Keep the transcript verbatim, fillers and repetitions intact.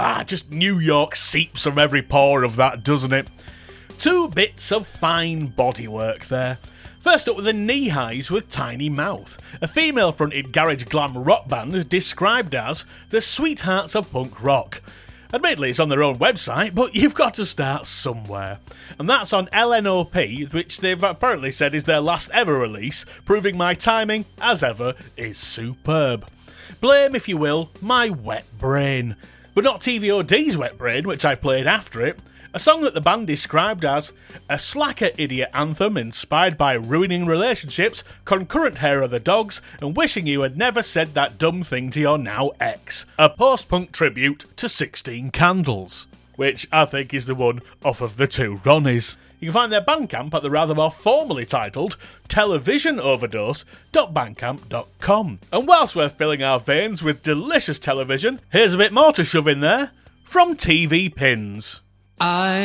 Ah, just New York seeps from every pore of that, doesn't it? Two bits of fine bodywork there. First up with the Knee Highs with Tiny Mouth, a female-fronted garage glam rock band described as the sweethearts of punk rock. Admittedly, it's on their own website, but you've got to start somewhere. And that's on L N O P, which they've apparently said is their last ever release, proving my timing, as ever, is superb. Blame, if you will, my wet brain. But not T V O D's wet brain, which I played after it. A song that the band described as a slacker idiot anthem inspired by ruining relationships, concurrent hair of the dogs, and wishing you had never said that dumb thing to your now ex. A post-punk tribute to sixteen Candles, which I think is the one off of the two Ronnies. You can find their Bandcamp at the rather more formally titled television overdose dot bandcamp dot com. And whilst we're filling our veins with delicious television, here's a bit more to shove in there from T V Pins. I